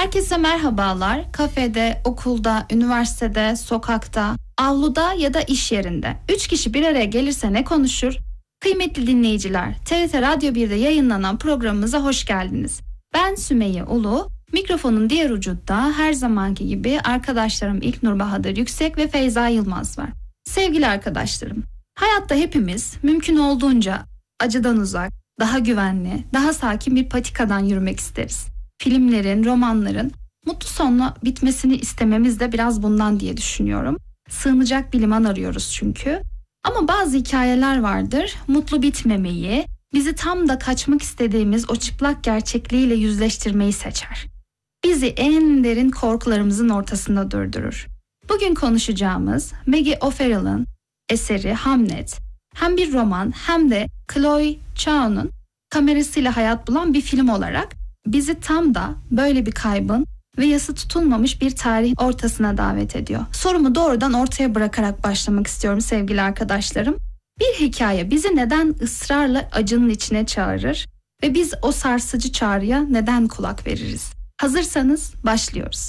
Herkese merhabalar. Kafede, okulda, üniversitede, sokakta, avluda ya da iş yerinde 3 kişi bir araya gelirse ne konuşur? Kıymetli dinleyiciler, TRT Radyo 1'de yayınlanan programımıza hoş geldiniz. Ben Sümeyye Ulu, mikrofonun diğer ucunda her zamanki gibi arkadaşlarım İlknur Bahadır Yüksek ve Feyza Yılmaz var. Sevgili arkadaşlarım, hayatta hepimiz mümkün olduğunca acıdan uzak, daha güvenli, daha sakin bir patikadan yürümek isteriz. Filmlerin, romanların mutlu sonla bitmesini istememiz de biraz bundan diye düşünüyorum. Sığınacak bir liman arıyoruz çünkü. Ama bazı hikayeler vardır, mutlu bitmemeyi, bizi tam da kaçmak istediğimiz o çıplak gerçekliğiyle yüzleştirmeyi seçer. Bizi en derin korkularımızın ortasında durdurur. Bugün konuşacağımız Maggie O'Farrell'ın eseri Hamlet, hem bir roman hem de Chloe Zhao'nun kamerasıyla hayat bulan bir film olarak bizi tam da böyle bir kaybın ve yası tutulmamış bir tarih ortasına davet ediyor. Sorumu doğrudan ortaya bırakarak başlamak istiyorum sevgili arkadaşlarım. Bir hikaye bizi neden ısrarla acının içine çağırır ve biz o sarsıcı çağrıya neden kulak veririz? Hazırsanız başlıyoruz.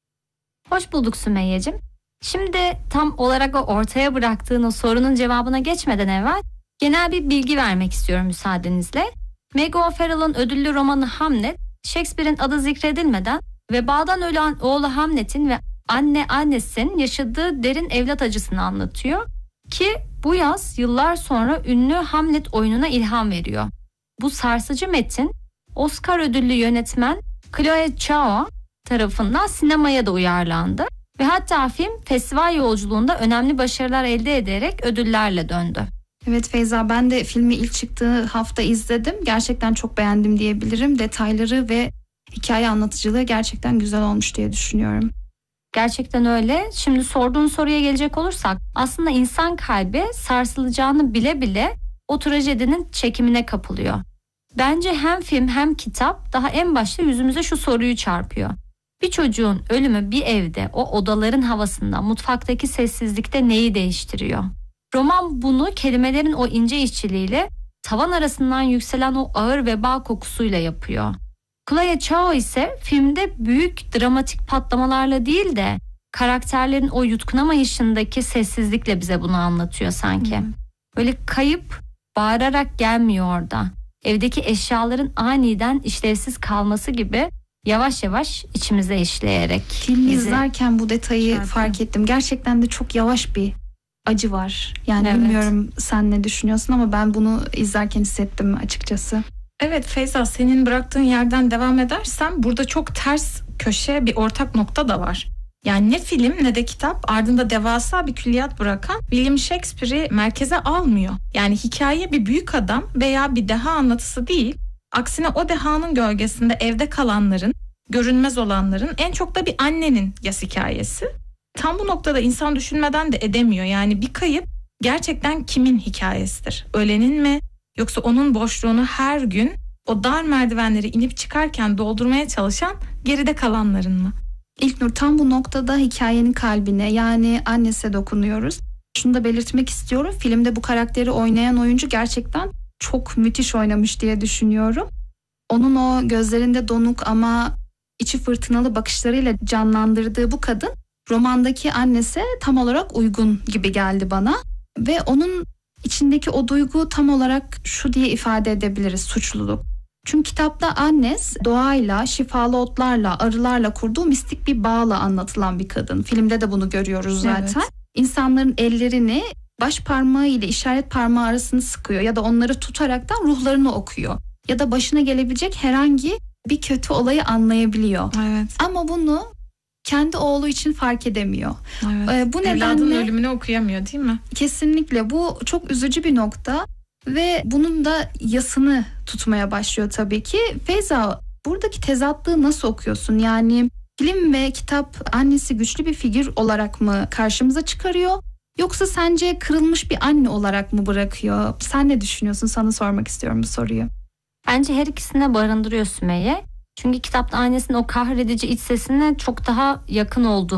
Hoş bulduk Sümeyye'cim. Şimdi tam olarak o ortaya bıraktığın o sorunun cevabına geçmeden evvel genel bir bilgi vermek istiyorum müsaadenizle. Maggie O'Farrell'ın ödüllü romanı Hamlet, Shakespeare'in adı zikredilmeden vebadan ölen oğlu Hamlet'in ve annesinin yaşadığı derin evlat acısını anlatıyor ki bu yaz yıllar sonra ünlü Hamlet oyununa ilham veriyor. Bu sarsıcı metin Oscar ödüllü yönetmen Chloe Zhao tarafından sinemaya da uyarlandı ve hatta film festival yolculuğunda önemli başarılar elde ederek ödüllerle döndü. Evet Feyza, ben de filmi ilk çıktığı hafta izledim. Gerçekten çok beğendim diyebilirim. Detayları ve hikaye anlatıcılığı gerçekten güzel olmuş diye düşünüyorum. Gerçekten öyle. Şimdi sorduğun soruya gelecek olursak aslında insan kalbi sarsılacağını bile bile o trajedinin çekimine kapılıyor. Bence hem film hem kitap daha en başta yüzümüze şu soruyu çarpıyor. Bir çocuğun ölümü bir evde, o odaların havasında, mutfaktaki sessizlikte neyi değiştiriyor? Roman bunu kelimelerin o ince işçiliğiyle tavan arasından yükselen o ağır veba kokusuyla yapıyor. Chloe Zhao ise filmde büyük dramatik patlamalarla değil de karakterlerin o yutkunamayışındaki sessizlikle bize bunu anlatıyor sanki. Böyle kayıp, bağırarak gelmiyor orada. Evdeki eşyaların aniden işlevsiz kalması gibi yavaş yavaş içimize işleyerek. Filmi izlerken bu detayı fark ettim. Gerçekten de çok yavaş bir acı var. Yani evet. Bilmiyorum sen ne düşünüyorsun ama ben bunu izlerken hissettim açıkçası. Evet Feyza, senin bıraktığın yerden devam edersem burada çok ters köşe bir ortak nokta da var. Yani ne film ne de kitap ardında devasa bir külliyat bırakan William Shakespeare'i merkeze almıyor. Yani hikaye bir büyük adam veya bir deha anlatısı değil. Aksine o dehanın gölgesinde evde kalanların, görünmez olanların, en çok da bir annenin yas hikayesi. Tam bu noktada insan düşünmeden de edemiyor. Yani bir kayıp gerçekten kimin hikayesidir? Ölenin mi? Yoksa onun boşluğunu her gün o dar merdivenleri inip çıkarken doldurmaya çalışan geride kalanların mı? İlknur, tam bu noktada hikayenin kalbine, yani annesine dokunuyoruz. Şunu da belirtmek istiyorum. Filmde bu karakteri oynayan oyuncu gerçekten çok müthiş oynamış diye düşünüyorum. Onun o gözlerinde donuk ama içi fırtınalı bakışlarıyla canlandırdığı bu kadın romandaki annesi tam olarak uygun gibi geldi bana. Ve onun içindeki o duygu tam olarak şu diye ifade edebiliriz: suçluluk. Çünkü kitapta Agnes doğayla, şifalı otlarla, arılarla kurduğu mistik bir bağla anlatılan bir kadın. Filmde de bunu görüyoruz zaten. Evet. İnsanların ellerini baş parmağı ile işaret parmağı arasını sıkıyor ya da onları tutaraktan ruhlarını okuyor. Ya da başına gelebilecek herhangi bir kötü olayı anlayabiliyor. Evet. Ama bunu kendi oğlu için fark edemiyor. Evet. Bu evladının ölümünü okuyamıyor, değil mi? Kesinlikle, bu çok üzücü bir nokta ve bunun da yasını tutmaya başlıyor tabii ki. Feyza, buradaki tezatlığı nasıl okuyorsun? Yani film ve kitap annesi güçlü bir figür olarak mı karşımıza çıkarıyor? Yoksa sence kırılmış bir anne olarak mı bırakıyor? Sen ne düşünüyorsun? Sana sormak istiyorum bu soruyu. Bence her ikisine barındırıyor Sümeyye. Çünkü kitapta annesinin o kahredici iç sesine çok daha yakın olduğunu